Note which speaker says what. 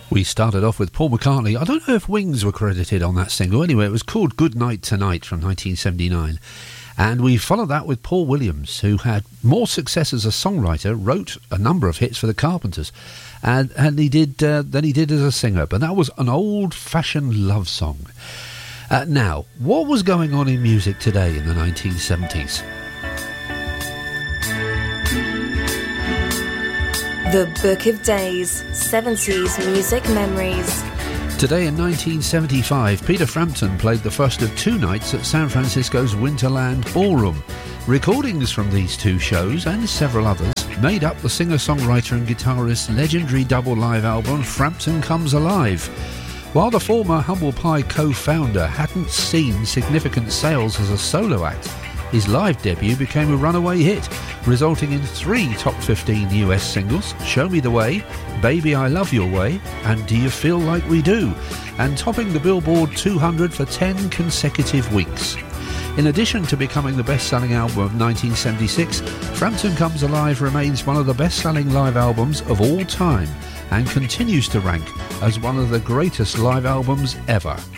Speaker 1: We started off with Paul McCartney. I don't know if Wings were credited on that single. Anyway, it was called Good Night Tonight from 1979. And we followed that with Paul Williams, who had more success as a songwriter, wrote a number of hits for the Carpenters, and he did than he did as a singer. But that was an old-fashioned love song. Now, what was going on in music today in the 1970s?
Speaker 2: The Book of Days, 70s Music Memories.
Speaker 1: Today in 1975, Peter Frampton played the first of two nights at San Francisco's Winterland Ballroom. Recordings from these two shows and several others made up the singer-songwriter and guitarist's legendary double live album Frampton Comes Alive. While the former Humble Pie co-founder hadn't seen significant sales as a solo act, his live debut became a runaway hit, resulting in 3 top 15 US singles, Show Me the Way, Baby I Love Your Way, and Do You Feel Like We Do, and topping the Billboard 200 for 10 consecutive weeks. In addition to becoming the best-selling album of 1976, Frampton Comes Alive remains one of the best-selling live albums of all time and continues to rank as one of the greatest live albums ever.